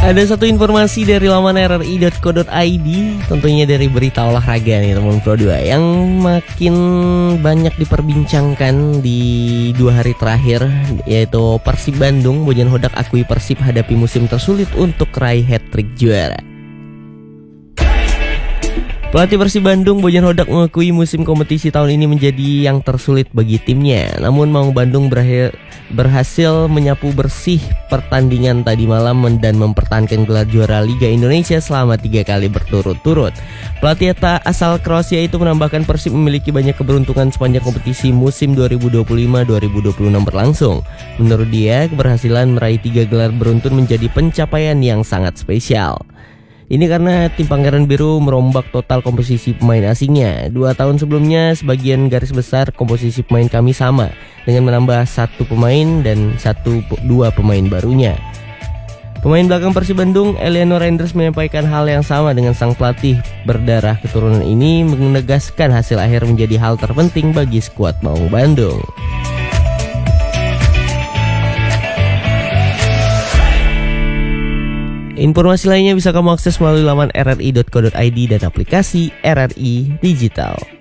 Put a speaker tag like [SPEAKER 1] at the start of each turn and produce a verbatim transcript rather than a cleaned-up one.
[SPEAKER 1] Ada satu informasi dari laman r r i dot co dot i d, tentunya dari berita olahraga nih teman Pro dua, yang makin banyak diperbincangkan di dua hari terakhir, yaitu Persib Bandung. Bojan Hodak akui Persib hadapi musim tersulit untuk raih hat-trick juara. Pelatih Persib Bandung, Bojan Hodak, mengakui musim kompetisi tahun ini menjadi yang tersulit bagi timnya. Namun Maung Bandung berakhir, berhasil menyapu bersih pertandingan tadi malam dan mempertahankan gelar juara Liga Indonesia selama tiga kali berturut-turut. Pelatih asal Kroasia itu menambahkan Persib memiliki banyak keberuntungan sepanjang kompetisi musim dua ribu dua puluh lima dua ribu dua puluh enam berlangsung. Menurut dia, keberhasilan meraih tiga gelar beruntun menjadi pencapaian yang sangat spesial. Ini karena tim Pangeran Biru merombak total komposisi pemain asingnya. Dua tahun sebelumnya sebagian garis besar komposisi pemain kami sama, dengan menambah satu pemain dan satu dua pemain barunya. Pemain belakang Persib Bandung, Eliano Reinders, menyampaikan hal yang sama dengan sang pelatih berdarah keturunan ini, menegaskan hasil akhir menjadi hal terpenting bagi skuad Maung Bandung. Informasi lainnya bisa kamu akses melalui laman r r i dot co dot i d dan aplikasi R R I Digital.